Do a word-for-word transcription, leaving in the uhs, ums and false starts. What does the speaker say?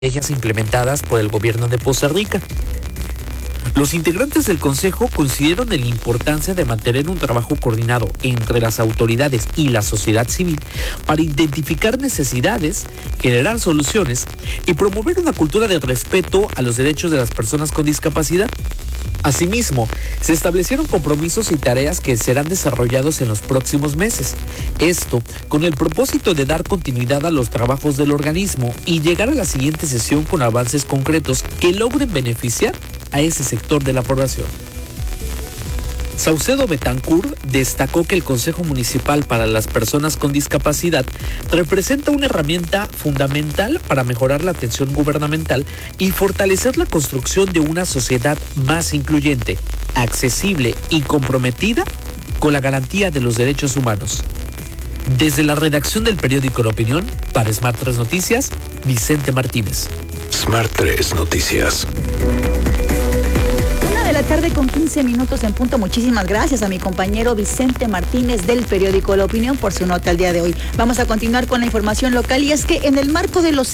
estrategias implementadas por el gobierno de Poza Rica. Los integrantes del Consejo consideraron la importancia de mantener un trabajo coordinado entre las autoridades y la sociedad civil para identificar necesidades, generar soluciones y promover una cultura de respeto a los derechos de las personas con discapacidad. Asimismo, se establecieron compromisos y tareas que serán desarrollados en los próximos meses. Esto con el propósito de dar continuidad a los trabajos del organismo y llegar a la siguiente sesión con avances concretos que logren beneficiar a ese sector de la población. Saucedo Betancourt destacó que el Consejo Municipal para las Personas con Discapacidad representa una herramienta fundamental para mejorar la atención gubernamental y fortalecer la construcción de una sociedad más incluyente, accesible y comprometida con la garantía de los derechos humanos. Desde la redacción del periódico La Opinión, para Smart tres Noticias, Vicente Martínez. Smart tres Noticias. De la tarde con quince minutos en punto. Muchísimas gracias a mi compañero Vicente Martínez del periódico La Opinión por su nota el día de hoy. Vamos a continuar con la información local y es que en el marco de los